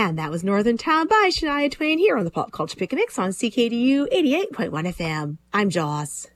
And that was Northern Town by Shania Twain here on the Pop Culture Pick and Mix on CKDU 88.1 FM. I'm Joss.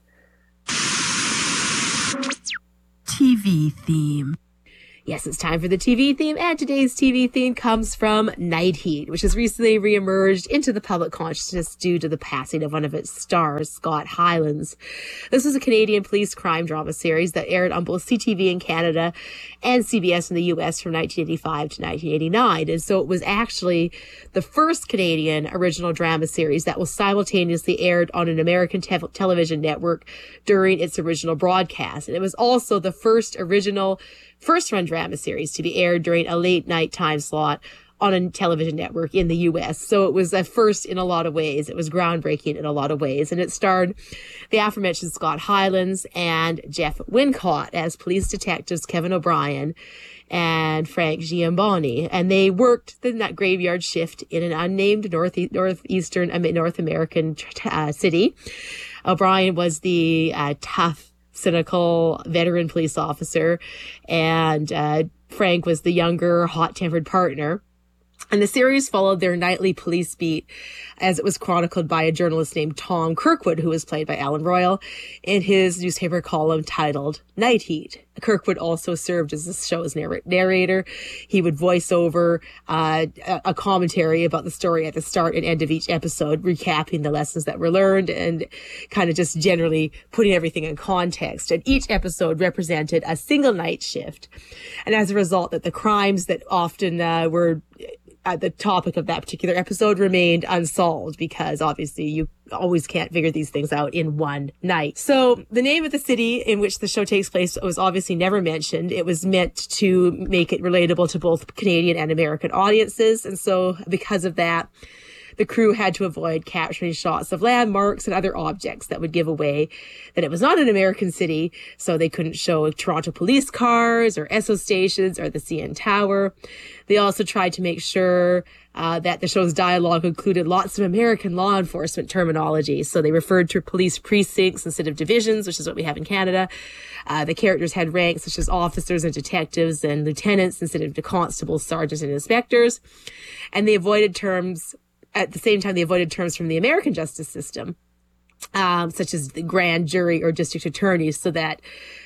TV theme. Yes, it's time for the TV theme, and today's TV theme comes from Night Heat, which has recently reemerged into the public consciousness due to the passing of one of its stars, Scott Hylands. This was a Canadian police crime drama series that aired on both CTV in Canada and CBS in the US from 1985 to 1989, and so it was actually the first Canadian original drama series that was simultaneously aired on an American television network during its original broadcast, and it was also the first first-run drama series to be aired during a late-night time slot on a television network in the U.S. So it was a first in a lot of ways. It was groundbreaking in a lot of ways. And it starred the aforementioned Scott Hylands and Jeff Wincott as police detectives Kevin O'Brien and Frank Giamboni. And they worked that graveyard shift in an unnamed North American city. O'Brien was the tough, cynical veteran police officer, and Frank was the younger, hot-tempered partner. And the series followed their nightly police beat as it was chronicled by a journalist named Tom Kirkwood, who was played by Alan Royal, in his newspaper column titled Night Heat. Kirkwood also served as the show's narrator. He would voice over a commentary about the story at the start and end of each episode, recapping the lessons that were learned and kind of just generally putting everything in context. And each episode represented a single night shift. And as a result, that the crimes that often were at the topic of that particular episode remained unsolved, because obviously you always can't figure these things out in one night. So the name of the city in which the show takes place was obviously never mentioned. It was meant to make it relatable to both Canadian and American audiences. And so because of that, the crew had to avoid capturing shots of landmarks and other objects that would give away that it was not an American city. So they couldn't show Toronto police cars or Esso stations or the CN Tower. They also tried to make sure that the show's dialogue included lots of American law enforcement terminology. So they referred to police precincts instead of divisions, which is what we have in Canada. The characters had ranks such as officers and detectives and lieutenants instead of constables, sergeants, and inspectors. And they avoided terms at the same time, they avoided terms from the American justice system, such as the grand jury or district attorneys, so that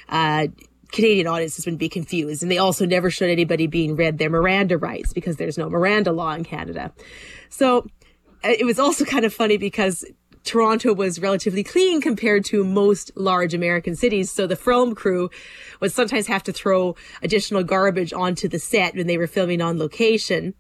Canadian audiences wouldn't be confused. And they also never showed anybody being read their Miranda rights, because there's no Miranda law in Canada. So it was also kind of funny because Toronto was relatively clean compared to most large American cities. So the film crew would sometimes have to throw additional garbage onto the set when they were filming on location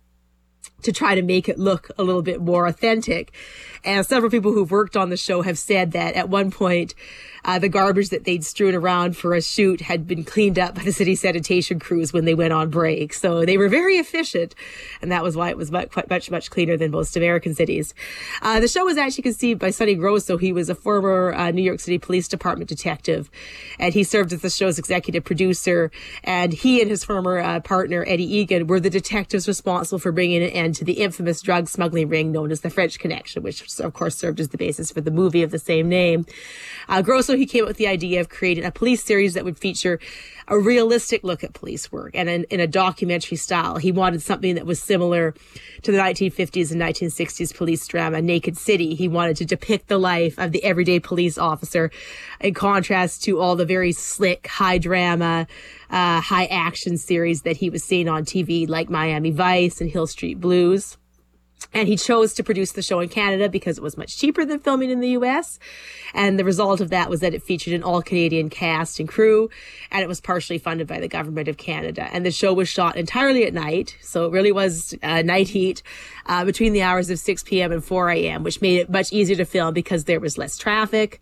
to try to make it look a little bit more authentic. And several people who've worked on the show have said that at one point, the garbage that they'd strewn around for a shoot had been cleaned up by the city sanitation crews when they went on break. So they were very efficient, and that was why it was much cleaner than most American cities. The show was actually conceived by Sonny Grosso. He was a former New York City Police Department detective, and he served as the show's executive producer. And he and his former partner, Eddie Egan, were the detectives responsible for bringing an end to the infamous drug smuggling ring known as the French Connection, which of course served as the basis for the movie of the same name. Grosso, he came up with the idea of creating a police series that would feature a realistic look at police work and in a documentary style. He wanted something that was similar to the 1950s and 1960s police drama Naked City. He wanted to depict the life of the everyday police officer in contrast to all the very slick, high drama, high action series that he was seeing on TV, like Miami Vice and Hill Street Blues. And he chose to produce the show in Canada because it was much cheaper than filming in the US. And the result of that was that it featured an all-Canadian cast and crew, and it was partially funded by the government of Canada. And the show was shot entirely at night, so it really was night heat between the hours of 6 p.m. and 4 a.m., which made it much easier to film because there was less traffic.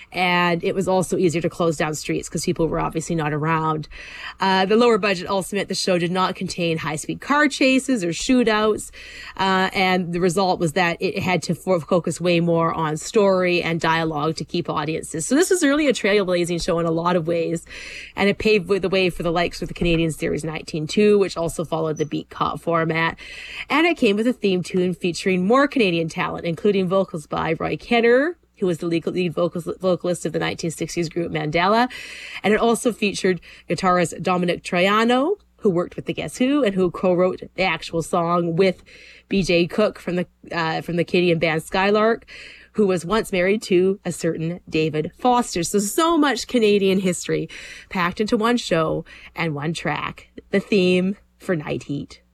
And it was also easier to close down streets because people were obviously not around. The lower budget also meant the show did not contain high-speed car chases or shootouts. And the result was that it had to focus way more on story and dialogue to keep audiences. So this was really a trailblazing show in a lot of ways. And it paved the way for the likes of the Canadian series 19-2, which also followed the beat cop format. And it came with a theme tune featuring more Canadian talent, including vocals by Roy Kenner, who was the lead vocalist of the 1960s group Mandela. And it also featured guitarist Dominic Troiano, who worked with the Guess Who and who co-wrote the actual song with B.J. Cook from the Canadian band Skylark, who was once married to a certain David Foster. So much Canadian history packed into one show and one track, the theme for Night Heat.